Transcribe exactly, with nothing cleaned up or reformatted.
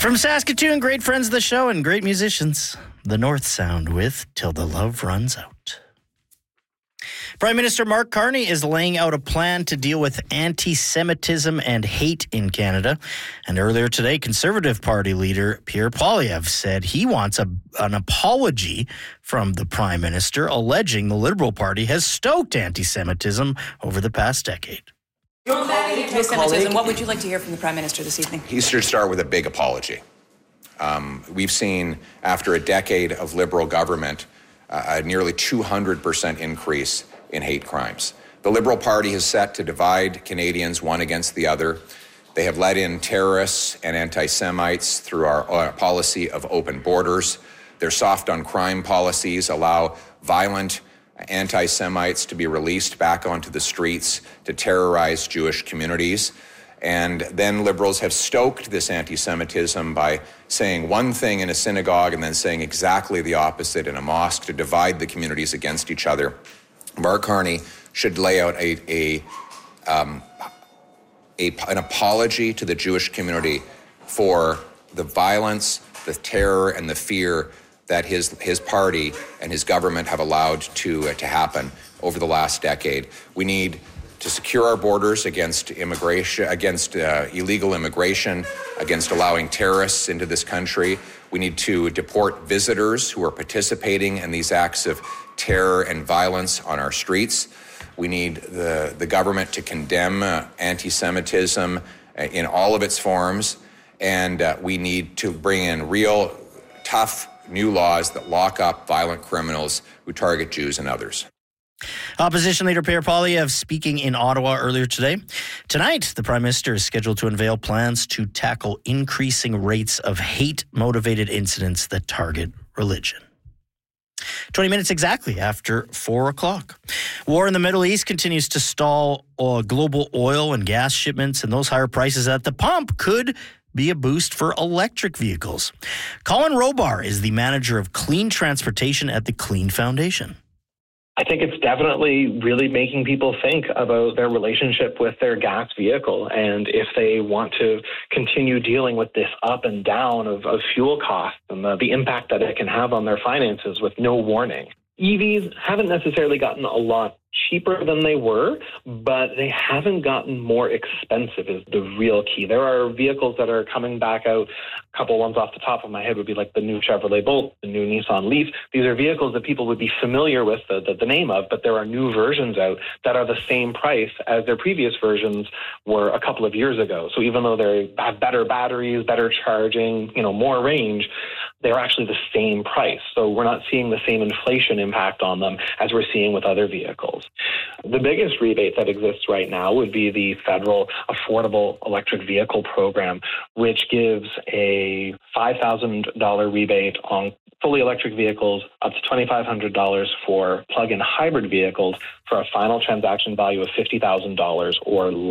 From Saskatoon, great friends of the show and great musicians, the North Sound with Till the Love Runs Out. Prime Minister Mark Carney is laying out a plan to deal with anti-Semitism and hate in Canada. And earlier today, Conservative Party leader Pierre Poilievre said he wants a, an apology from the Prime Minister, alleging the Liberal Party has stoked anti-Semitism over the past decade. Anti-Semitism. What would you like to hear from the Prime Minister this evening? He should start with a big apology. Um, we've seen, after a decade of Liberal government, uh, a nearly two hundred percent increase in hate crimes. The Liberal Party is set to divide Canadians one against the other. They have let in terrorists and anti-Semites through our uh, policy of open borders. Their soft on crime policies allow violent anti-Semites to be released back onto the streets to terrorize Jewish communities. And then Liberals have stoked this anti-Semitism by saying one thing in a synagogue and then saying exactly the opposite in a mosque to divide the communities against each other. Mark Carney should lay out a, a, um, a, an apology to the Jewish community for the violence, the terror, and the fear that his his party and his government have allowed to uh, to happen over the last decade. We need to secure our borders against immigration, against uh, illegal immigration, against allowing terrorists into this country. We need to deport visitors who are participating in these acts of terror and violence on our streets. We need the, the government to condemn uh, anti-Semitism in all of its forms, and uh, we need to bring in real, tough, new laws that lock up violent criminals who target Jews and others. Opposition Leader Pierre Poilievre speaking in Ottawa earlier today. Tonight, the Prime Minister is scheduled to unveil plans to tackle increasing rates of hate-motivated incidents that target religion. twenty minutes exactly after four o'clock. War in the Middle East continues to stall uh, global oil and gas shipments, and those higher prices at the pump could be a boost for electric vehicles. Colin Robar is the manager of clean transportation at the Clean Foundation. I think it's definitely really making people think about their relationship with their gas vehicle, and if they want to continue dealing with this up and down of, of fuel costs and the, the impact that it can have on their finances with no warning. E Vs haven't necessarily gotten a lot cheaper than they were, but they haven't gotten more expensive is the real key. There are vehicles that are coming back out. A couple ones off the top of my head would be like the new Chevrolet Bolt, the new Nissan Leaf. These are vehicles that people would be familiar with the, the, the name of, but there are new versions out that are the same price as their previous versions were a couple of years ago. So even though they have better batteries, better charging, you know, more range, they're actually the same price. So we're not seeing the same inflation impact on them as we're seeing with other vehicles. The biggest rebate that exists right now would be the federal Affordable Electric Vehicle Program, which gives a five thousand dollars rebate on fully electric vehicles, up to two thousand five hundred dollars for plug-in hybrid vehicles for a final transaction value of fifty thousand dollars or less.